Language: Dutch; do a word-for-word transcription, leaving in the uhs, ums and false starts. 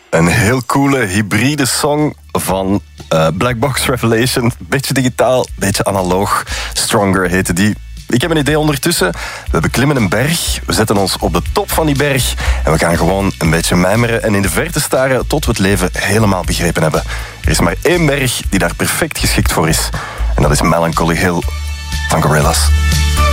Een heel coole hybride song van uh, Black Box Revelation. Beetje digitaal, beetje analoog. Stronger heette die. Ik heb een idee ondertussen. We beklimmen een berg, we zetten ons op de top van die berg en we gaan gewoon een beetje mijmeren en in de verte staren tot we het leven helemaal begrepen hebben. Er is maar één berg die daar perfect geschikt voor is. En dat is Melancholy Hill van Gorillaz.